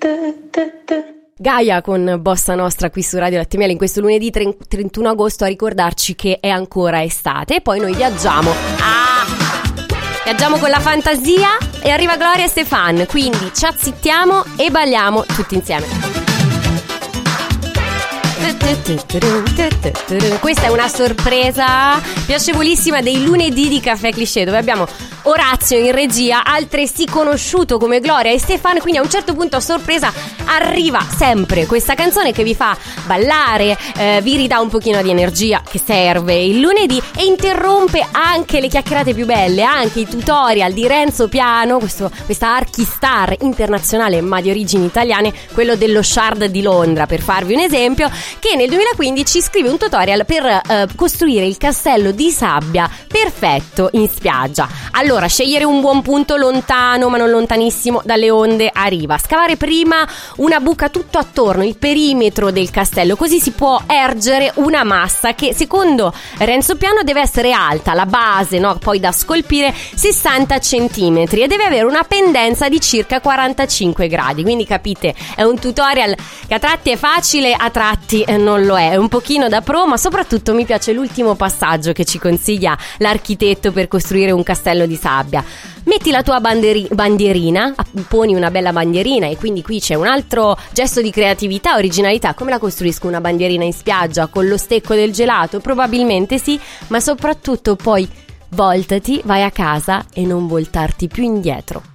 Gaia con Bossa Nostra qui su Radio Latte Miele in questo lunedì 31 agosto a ricordarci che è ancora estate e poi noi viaggiamo. Viaggiamo con la fantasia e arriva Gloria Estefan, quindi ci azzittiamo e balliamo tutti insieme. Questa è una sorpresa piacevolissima dei lunedì di Caffè Cliché, dove abbiamo Orazio in regia, altresì conosciuto come Gloria Estefan, quindi a un certo punto a sorpresa arriva sempre questa canzone che vi fa ballare, vi ridà un pochino di energia che serve il lunedì e interrompe anche le chiacchierate più belle, anche i tutorial di Renzo Piano, questa archistar internazionale ma di origini italiane, quello dello Shard di Londra, per farvi un esempio, che nel 2015 scrive un tutorial per costruire il castello di sabbia perfetto in spiaggia. Allora, scegliere un buon punto lontano ma non lontanissimo dalle onde a riva, scavare prima una buca tutto attorno, il perimetro del castello, così si può ergere una massa che secondo Renzo Piano deve essere alta, la base, no, poi da scolpire 60 centimetri e deve avere una pendenza di circa 45 gradi, quindi capite, è un tutorial che a tratti è facile, a tratti non lo è un pochino da pro, ma soprattutto mi piace l'ultimo passaggio che ci consiglia l'architetto per costruire un castello di sabbia. Metti la tua bandierina, poni una bella bandierina, e quindi qui c'è un altro gesto di creatività, originalità. Come la costruisco una bandierina in spiaggia? Con lo stecco del gelato? Probabilmente sì, ma soprattutto poi voltati, vai a casa e non voltarti più indietro.